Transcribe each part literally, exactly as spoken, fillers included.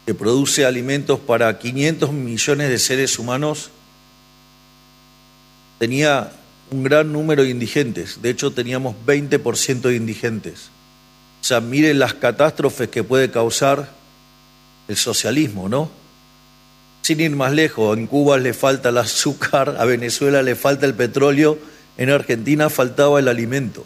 que produce alimentos para quinientos millones de seres humanos, tenía un gran número de indigentes. De hecho, teníamos veinte por ciento de indigentes. O sea, miren las catástrofes que puede causar el socialismo, ¿no? Sin ir más lejos, en Cuba le falta el azúcar, a Venezuela le falta el petróleo, en Argentina faltaba el alimento.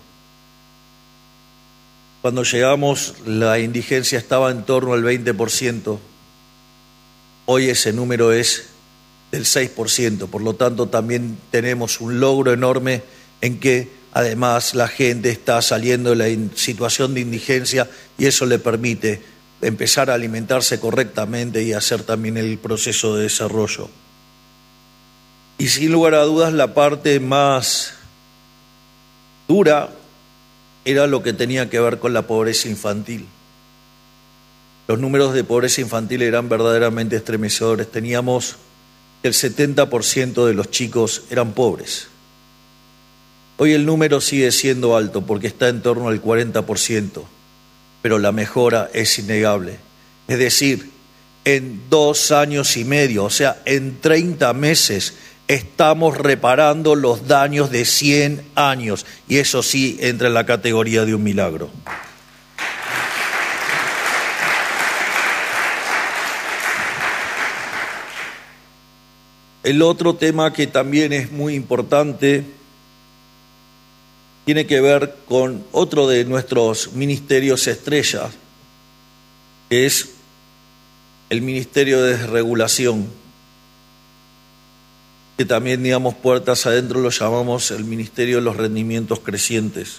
Cuando llegamos, la indigencia estaba en torno al veinte por ciento. Hoy ese número es del seis por ciento. Por lo tanto, también tenemos un logro enorme en que, además, la gente está saliendo de la situación de indigencia y eso le permite empezar a alimentarse correctamente y hacer también el proceso de desarrollo. Y sin lugar a dudas, la parte más dura era lo que tenía que ver con la pobreza infantil. Los números de pobreza infantil eran verdaderamente estremecedores. Teníamos que el setenta por ciento de los chicos eran pobres. Hoy el número sigue siendo alto porque está en torno al cuarenta por ciento. Pero la mejora es innegable. Es decir, en dos años y medio, o sea, en treinta meses, estamos reparando los daños de cien años. Y eso sí entra en la categoría de un milagro. El otro tema que también es muy importante tiene que ver con otro de nuestros ministerios estrella, que es el Ministerio de Desregulación, que también, digamos, puertas adentro lo llamamos el Ministerio de los Rendimientos Crecientes.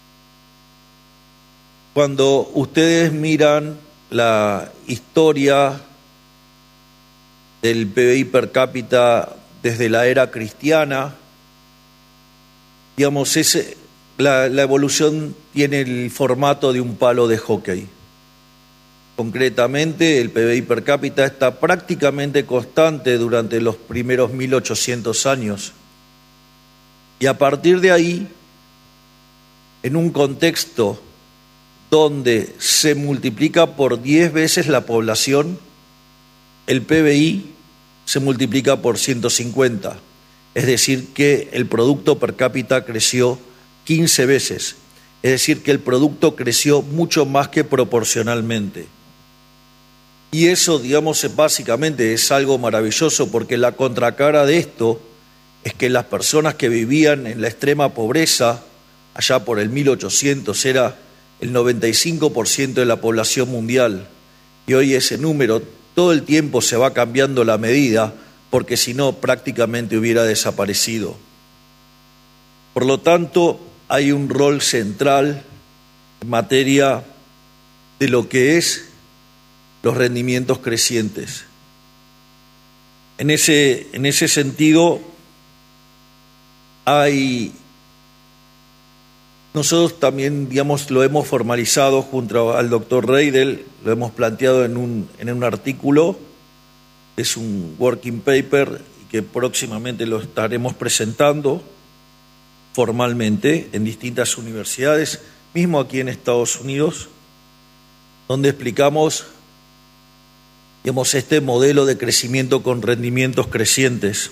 Cuando ustedes miran la historia del P B I per cápita desde la era cristiana, digamos, ese... La, la evolución tiene el formato de un palo de hockey. Concretamente, el P B I per cápita está prácticamente constante durante los primeros mil ochocientos años. Y a partir de ahí, en un contexto donde se multiplica por diez veces la población, el P B I se multiplica por ciento cincuenta. Es decir, que el producto per cápita creció quince veces, es decir, que el producto creció mucho más que proporcionalmente. Y eso, digamos, básicamente es algo maravilloso, porque la contracara de esto es que las personas que vivían en la extrema pobreza, allá por el mil ochocientos, era el noventa y cinco por ciento de la población mundial, y hoy ese número todo el tiempo se va cambiando la medida, porque si no prácticamente hubiera desaparecido. Por lo tanto, hay un rol central en materia de lo que es los rendimientos crecientes. En ese, en ese sentido, hay, nosotros también, digamos, lo hemos formalizado junto al doctor Reidel, lo hemos planteado en un, en un artículo, es un working paper que próximamente lo estaremos presentando formalmente en distintas universidades, mismo aquí en Estados Unidos, donde explicamos, digamos, este modelo de crecimiento con rendimientos crecientes.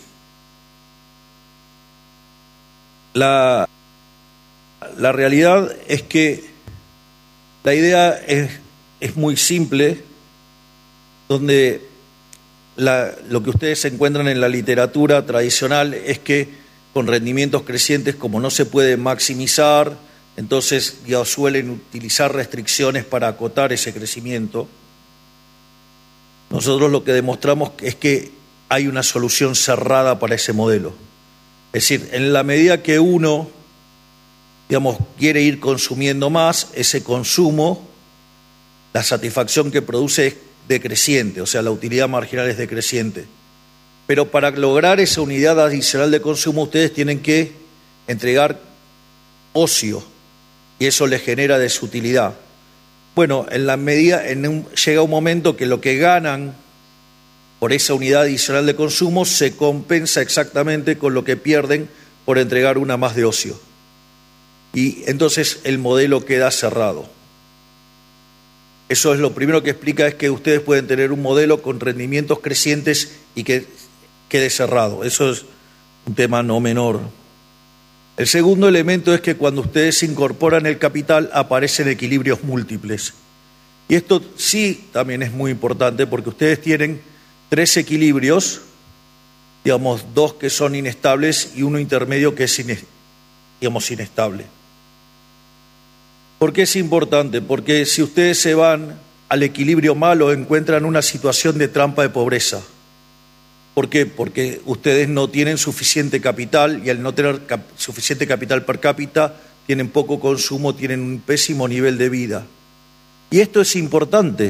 La, la realidad es que la idea es, es muy simple, donde la, lo que ustedes encuentran en la literatura tradicional es que con rendimientos crecientes, como no se puede maximizar, entonces ya suelen utilizar restricciones para acotar ese crecimiento. Nosotros lo que demostramos es que hay una solución cerrada para ese modelo. Es decir, en la medida que uno, digamos, quiere ir consumiendo más, ese consumo, la satisfacción que produce es decreciente, o sea, la utilidad marginal es decreciente. Pero para lograr esa unidad adicional de consumo, ustedes tienen que entregar ocio, y eso les genera desutilidad. Bueno, en la medida, en un, llega un momento que lo que ganan por esa unidad adicional de consumo se compensa exactamente con lo que pierden por entregar una más de ocio. Y entonces el modelo queda cerrado. Eso es lo primero que explica, es que ustedes pueden tener un modelo con rendimientos crecientes y que quede cerrado. Eso es un tema no menor. El segundo elemento es que cuando ustedes incorporan el capital aparecen equilibrios múltiples. Y esto sí también es muy importante porque ustedes tienen tres equilibrios, digamos, dos que son inestables y uno intermedio que es, digamos, inestable. ¿Por qué es importante? Porque si ustedes se van al equilibrio malo, encuentran una situación de trampa de pobreza. ¿Por qué? Porque ustedes no tienen suficiente capital y al no tener cap- suficiente capital per cápita, tienen poco consumo, tienen un pésimo nivel de vida. Y esto es importante,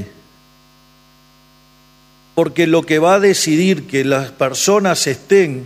porque lo que va a decidir que las personas estén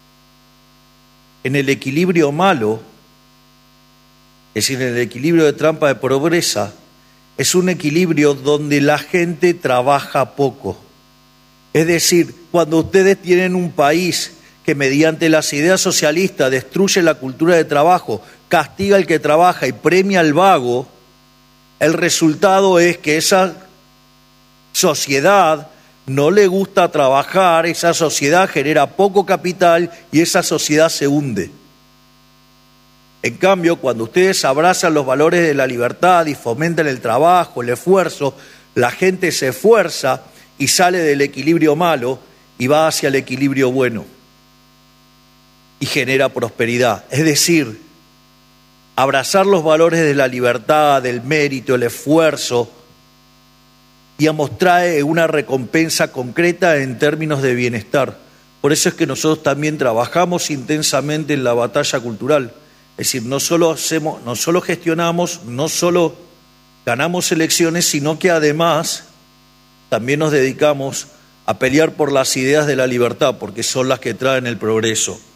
en el equilibrio malo, es decir, en el equilibrio de trampa de pobreza, es un equilibrio donde la gente trabaja poco. Es decir, cuando ustedes tienen un país que mediante las ideas socialistas destruye la cultura de trabajo, castiga al que trabaja y premia al vago, el resultado es que esa sociedad no le gusta trabajar, esa sociedad genera poco capital y esa sociedad se hunde. En cambio, cuando ustedes abrazan los valores de la libertad y fomentan el trabajo, el esfuerzo, la gente se esfuerza y sale del equilibrio malo y va hacia el equilibrio bueno y genera prosperidad. Es decir, abrazar los valores de la libertad, del mérito, el esfuerzo, digamos, trae una recompensa concreta en términos de bienestar. Por eso es que nosotros también trabajamos intensamente en la batalla cultural. Es decir, no solo hacemos, no solo gestionamos, no solo ganamos elecciones, sino que además también nos dedicamos a pelear por las ideas de la libertad, porque son las que traen el progreso.